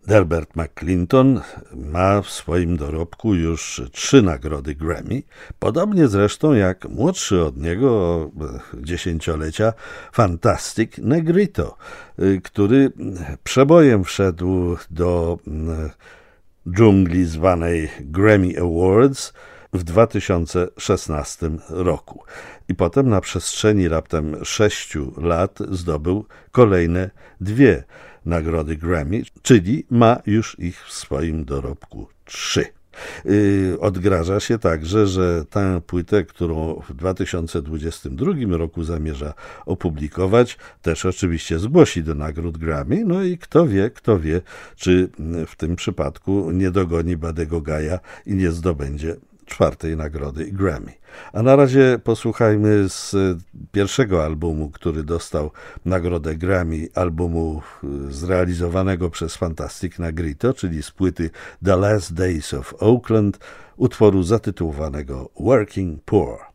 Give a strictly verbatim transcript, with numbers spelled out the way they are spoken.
Delbert McClinton ma w swoim dorobku już trzy nagrody Grammy, podobnie zresztą jak młodszy od niego o dziesięciolecia Fantastic Negrito, który przebojem wszedł do dżungli zwanej Grammy Awards w dwa tysiące szesnastym roku. I potem na przestrzeni raptem sześciu lat zdobył kolejne dwie nagrody Grammy, czyli ma już ich w swoim dorobku trzy. Yy, odgraża się także, że tę płytę, którą w dwa tysiące dwudziestym drugim roku zamierza opublikować, też oczywiście zgłosi do nagród Grammy, no i kto wie, kto wie, czy w tym przypadku nie dogoni Buddy'ego Guy'a i nie zdobędzie czwartej nagrody Grammy. A na razie posłuchajmy z pierwszego albumu, który dostał nagrodę Grammy, albumu zrealizowanego przez Fantastic Negrito, czyli z płyty The Last Days of Oakland, utworu zatytułowanego Working Poor.